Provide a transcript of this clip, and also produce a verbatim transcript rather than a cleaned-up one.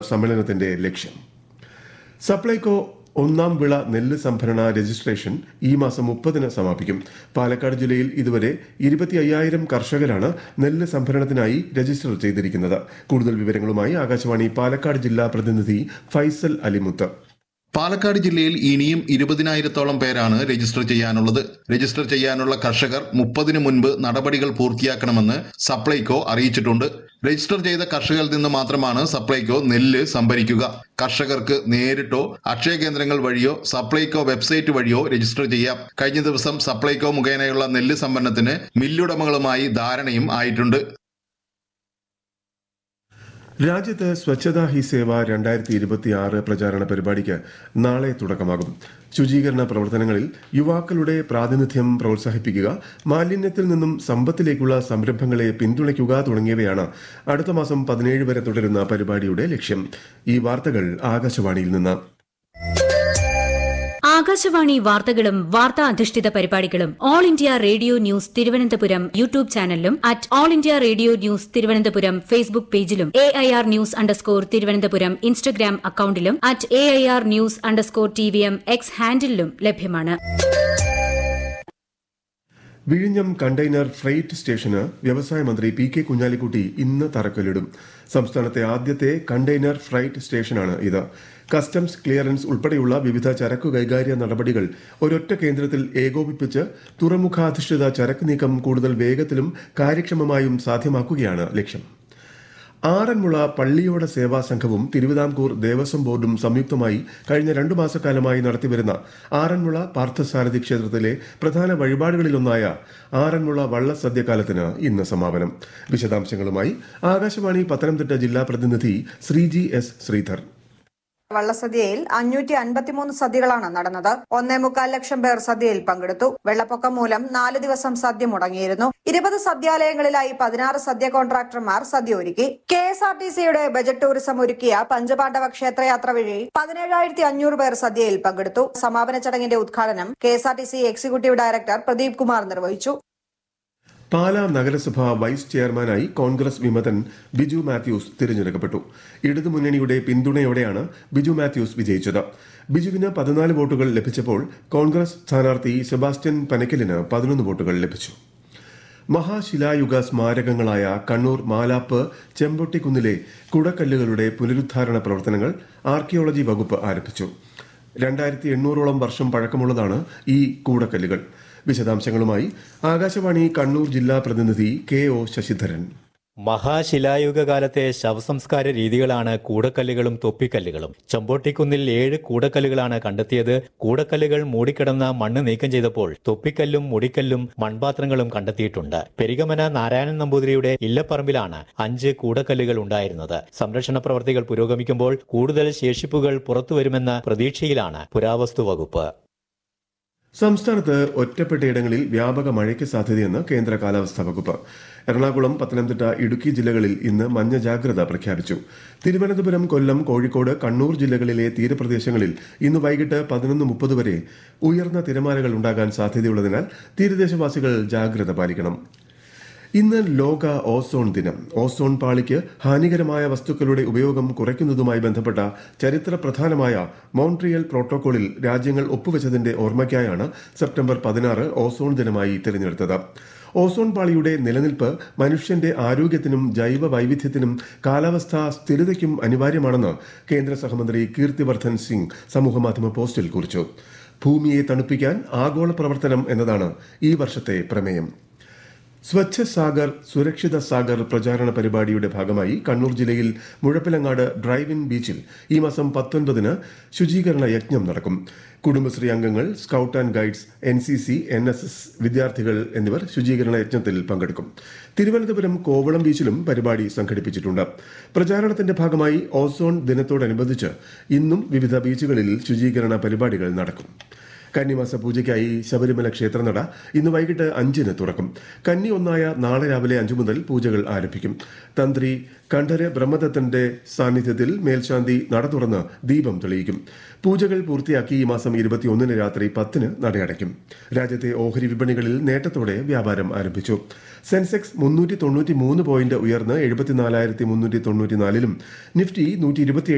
സമ്മേളനത്തിന്റെ ലക്ഷ്യം. സപ്ലൈകോ ഒന്നാം വിള നെല്ല് സംഭരണ രജിസ്ട്രേഷൻ ഈ മാസം മുപ്പതിന് സമാപിക്കും. പാലക്കാട് ജില്ലയിൽ ഇതുവരെ ഇരുപത്തി അയ്യായിരം കർഷകരാണ് നെല്ല് സംഭരണത്തിനായി രജിസ്റ്റർ ചെയ്തിരിക്കുന്നത്. കൂടുതൽ വിവരങ്ങളുമായി ആകാശവാണി പാലക്കാട് ജില്ലാ പ്രതിനിധി ഫൈസൽ അലിമുത്ത്. പാലക്കാട് ജില്ലയിൽ ഇനിയും ഇരുപതിനായിരത്തോളം പേരാണ് രജിസ്റ്റർ ചെയ്യാനുള്ളത്. രജിസ്റ്റർ ചെയ്യാനുള്ള കർഷകർ മുപ്പതിനു മുൻപ് നടപടികൾ പൂർത്തിയാക്കണമെന്ന് സപ്ലൈകോ അറിയിച്ചിട്ടുണ്ട്. രജിസ്റ്റർ ചെയ്ത കർഷകരിൽ നിന്ന് മാത്രമാണ് സപ്ലൈകോ നെല്ല് സംഭരിക്കുക. കർഷകർക്ക് നേരിട്ടോ അക്ഷയ കേന്ദ്രങ്ങൾ വഴിയോ സപ്ലൈകോ വെബ്സൈറ്റ് വഴിയോ രജിസ്റ്റർ ചെയ്യാം. കഴിഞ്ഞ ദിവസം സപ്ലൈകോ മുഖേനയുള്ള നെല്ല് സംഭരണത്തിന് മില്ലുടമകളുമായി ധാരണയും ആയിട്ടുണ്ട്. രാജ്യത്ത് സ്വച്ഛതാ ഹി സേവ രണ്ടായിരത്തി ഇരുപത്തി ആറ് പ്രചാരണ പരിപാടിക്ക് നാളെ തുടക്കമാകും. ശുചീകരണ പ്രവർത്തനങ്ങളിൽ യുവാക്കളുടെ പ്രാതിനിധ്യം പ്രോത്സാഹിപ്പിക്കുക, മാലിന്യത്തിൽ നിന്നും സമ്പത്തിലേക്കുള്ള സംരംഭങ്ങളെ പിന്തുണയ്ക്കുക തുടങ്ങിയവയാണ് അടുത്ത മാസം പതിനേഴ് വരെ തുടരുന്ന പരിപാടിയുടെ ലക്ഷ്യം. ഈ വാർത്തകൾ ആകാശവാണിയിൽ നിന്ന്. ആകാശവാണി വാർത്തകളും വാർത്താ അധിഷ്ഠിത പരിപാടികളും all India radio news Thiruvananthapuram YouTube ചാനലിലും at all India radio news Thiruvananthapuram Facebook പേജിലും A I R news underscore Thiruvananthapuram Instagram അക്കൌണ്ടിലും at A I R news underscore T V M X ഹാൻഡിലും ലഭ്യമാണ്. വിഴിഞ്ഞം കണ്ടെയ്നർ ഫ്രൈറ്റ് സ്റ്റേഷന് വ്യവസായ മന്ത്രി പി കെ കുഞ്ഞാലിക്കുട്ടി ഇന്ന് തറക്കല്ലിടും. സംസ്ഥാനത്തെ ആദ്യത്തെ കണ്ടെയ്നർ ഫ്രൈറ്റ് സ്റ്റേഷനാണ് ഇത്. കസ്റ്റംസ് ക്ലിയറൻസ് ഉൾപ്പെടെയുള്ള വിവിധ ചരക്കു കൈകാര്യ നടപടികൾ ഒരൊറ്റ കേന്ദ്രത്തിൽ ഏകോപിപ്പിച്ച് തുറമുഖാധിഷ്ഠിത ചരക്ക് നീക്കം കൂടുതൽ വേഗത്തിലും കാര്യക്ഷമമായും സാധ്യമാക്കുകയാണ് ലക്ഷ്യം. ആറന്മുള പള്ളിയോട സേവാ സംഘവും തിരുവിതാംകൂർ ദേവസ്വം ബോർഡും സംയുക്തമായി കഴിഞ്ഞ രണ്ടു മാസക്കാലമായി നടത്തിവരുന്ന ആറന്മുള പാർത്ഥസാരഥി ക്ഷേത്രത്തിലെ പ്രധാന വഴിപാടുകളിലൊന്നായ ആറന്മുള വള്ളസദ്യക്കാലത്തിന് ഇന്ന് സമാപനം. വിശദാംശങ്ങളുമായി ആകാശവാണി പത്തനംതിട്ട ജില്ലാ പ്രതിനിധി ശ്രീജി എസ് ശ്രീധർ. വള്ളസദ്യയിൽ അഞ്ഞൂറ്റി അൻപത്തിമൂന്ന് സദ്യകളാണ് നടന്നത്. ഒന്നേ മുക്കാൽ ലക്ഷം പേർ സദ്യയിൽ പങ്കെടുത്തു. വെള്ളപ്പൊക്കം മൂലം നാല് ദിവസം സദ്യ മുടങ്ങിയിരുന്നു. ഇരുപത് സദ്യാലയങ്ങളിലായി പതിനാറ് സദ്യ കോൺട്രാക്ടർമാർ സദ്യ ഒരുക്കി. കെ എസ് ആർ ടി സിയുടെ ബജറ്റ് ടൂറിസം ഒരുക്കിയ പഞ്ചപാണ്ഡവ ക്ഷേത്രയാത്ര വഴി പതിനേഴായിരത്തി അഞ്ഞൂറ് പേർ സദ്യയിൽ പങ്കെടുത്തു. സമാപന ചടങ്ങിന്റെ ഉദ്ഘാടനം K S R T C executive director Pradeep Kumar നിർവഹിച്ചു. പാലാ നഗരസഭ വൈസ് ചെയർമാനായി കോൺഗ്രസ് വിമതൻ ബിജു മാത്യൂസ് തിരഞ്ഞെടുക്കപ്പെട്ടു. ഇടതുമുന്നണിയുടെ പിന്തുണയോടെയാണ് ബിജു മാത്യൂസ് വിജയിച്ചത്. ബിജുവിന് പതിനാല് വോട്ടുകൾ ലഭിച്ചപ്പോൾ കോൺഗ്രസ് സ്ഥാനാർത്ഥി സെബാസ്റ്റ്യൻ പനക്കലിന് പതിനൊന്ന് വോട്ടുകൾ ലഭിച്ചു. മഹാശിലായുഗ സ്മാരകങ്ങളായ കണ്ണൂർ മാലാപ്പ് ചെമ്പൊട്ടിക്കുന്നിലെ കുടക്കല്ലുകളുടെ പുനരുദ്ധാരണ പ്രവർത്തനങ്ങൾ ആർക്കിയോളജി വകുപ്പ് ആരംഭിച്ചു. രണ്ടായിരത്തി എണ്ണൂറോളം വർഷം പഴക്കമുള്ളതാണ് ഈ കൂടക്കല്ലുകൾ. വിശദാംശങ്ങളുമായി ആകാശവാണി കണ്ണൂർ ജില്ലാ പ്രതിനിധി കെ ഒ ശശിധരൻ. മഹാശിലായുഗ കാലത്തെ ശവസംസ്കാര രീതികളാണ് കൂടക്കല്ലുകളും തൊപ്പിക്കല്ലുകളും. ചെമ്പോട്ടിക്കുന്നിൽ ഏഴ് കൂടക്കല്ലുകളാണ് കണ്ടെത്തിയത്. കൂടക്കല്ലുകൾ മൂടിക്കിടന്ന മണ്ണ് നീക്കം ചെയ്തപ്പോൾ തൊപ്പിക്കല്ലും മുടിക്കല്ലും മൺപാത്രങ്ങളും കണ്ടെത്തിയിട്ടുണ്ട്. പെരികമന നാരായണൻ നമ്പൂതിരിയുടെ ഇല്ലപ്പറമ്പിലാണ് അഞ്ച് കൂടക്കല്ലുകൾ ഉണ്ടായിരുന്നത്. സംരക്ഷണ പ്രവർത്തികൾ പുരോഗമിക്കുമ്പോൾ കൂടുതൽ ശേഷിപ്പുകൾ പുറത്തുവരുമെന്ന പ്രതീക്ഷയിലാണ് പുരാവസ്തു വകുപ്പ്. സംസ്ഥാനത്ത് ഒറ്റപ്പെട്ടയിടങ്ങളിൽ വ്യാപക മഴയ്ക്ക് സാധ്യതയെന്ന് കേന്ദ്ര കാലാവസ്ഥാ വകുപ്പ്. എറണാകുളം, പത്തനംതിട്ട, ഇടുക്കി ജില്ലകളിൽ ഇന്ന് മഞ്ഞ ജാഗ്രത പ്രഖ്യാപിച്ചു. തിരുവനന്തപുരം, കൊല്ലം, കോഴിക്കോട്, കണ്ണൂർ ജില്ലകളിലെ തീരപ്രദേശങ്ങളിൽ ഇന്ന് വൈകിട്ട് പതിനൊന്ന് മുപ്പത് വരെ ഉയർന്ന തിരമാലകൾ ഉണ്ടാകാൻ സാധ്യതയുള്ളതിനാൽ തീരദേശവാസികൾ ജാഗ്രത പാലിക്കണം. ഇന്ന് ലോക ഓസോൺ ദിനം. ഓസോൺ പാളിക്ക് ഹാനികരമായ വസ്തുക്കളുടെ ഉപയോഗം കുറയ്ക്കുന്നതുമായി ബന്ധപ്പെട്ട ചരിത്ര പ്രധാനമായ മോൺട്രിയൽ പ്രോട്ടോകോളിൽ രാജ്യങ്ങൾ ഒപ്പുവെച്ചതിന്റെ ഓർമ്മയ്ക്കായാണ് സെപ്റ്റംബർ പതിനാറ് ഓസോൺ ദിനമായി തിരഞ്ഞെടുത്തത്. ഓസോൺ പാളിയുടെ നിലനിൽപ്പ് മനുഷ്യന്റെ ആരോഗ്യത്തിനും ജൈവ വൈവിധ്യത്തിനും കാലാവസ്ഥാ സ്ഥിരതയ്ക്കും അനിവാര്യമാണെന്ന് കേന്ദ്ര സഹമന്ത്രി കീർത്തിവർദ്ധൻ സിംഗ് സമൂഹമാധ്യമ പോസ്റ്റിൽ കുറിച്ചു. ഭൂമിയെ തണുപ്പിക്കാൻ ആഗോള പ്രവർത്തനം എന്നതാണ് ഈ വർഷത്തെ പ്രമേയം. സ്വച്ഛ സാഗർ സുരക്ഷിത സാഗർ പ്രചാരണ പരിപാടിയുടെ ഭാഗമായി കണ്ണൂർ ജില്ലയിൽ മുഴപ്പിലങ്ങാട് ഡ്രൈവ് ഇൻ ബീച്ചിൽ ഈ മാസം പത്തൊൻപതിന് ശുചീകരണ യജ്ഞം നടക്കും. കുടുംബശ്രീ അംഗങ്ങൾ, scout and guides, N C C, N S S വിദ്യാർത്ഥികൾ എന്നിവർ ശുചീകരണ യജ്ഞത്തിൽ പങ്കെടുക്കും. തിരുവനന്തപുരം കോവളം ബീച്ചിലും പരിപാടി സംഘടിപ്പിച്ചിട്ടുണ്ട്. പ്രചാരണത്തിന്റെ ഭാഗമായി ഓസോൺ ദിനത്തോടനുബന്ധിച്ച് ഇന്നും വിവിധ ബീച്ചുകളിൽ ശുചീകരണ പരിപാടികൾ നടക്കും. കന്നിമാസ പൂജയ്ക്കായി ശബരിമല ക്ഷേത്രനട ഇന്ന് വൈകിട്ട് അഞ്ചിന് തുറക്കും. കന്നി ഒന്നായ നാളെ രാവിലെ അഞ്ചു മുതൽ പൂജകൾ ആരംഭിക്കും. തന്ത്രി കണ്ഠര് ബ്രഹ്മദത്തന്റെ സാന്നിധ്യത്തിൽ മേൽശാന്തി നട തുറന്ന് ദീപം തെളിയിക്കും. പൂജകൾ പൂർത്തിയാക്കി ഈ മാസം ഇരുപത്തിയൊന്നിന് രാത്രി പത്തിന് നടയടയ്ക്കും. രാജ്യത്തെ ഓഹരി വിപണികളിൽ നേട്ടത്തോടെ വ്യാപാരം ആരംഭിച്ചു. സെൻസെക്സ് മുന്നൂറ്റി തൊണ്ണൂറ്റി മൂന്ന് പോയിന്റ് ഉയർന്ന് എഴുപത്തിനാലായിരത്തി മുന്നൂറ്റി തൊണ്ണൂറ്റിനാലിലും നിഫ്റ്റി നൂറ്റി ഇരുപത്തി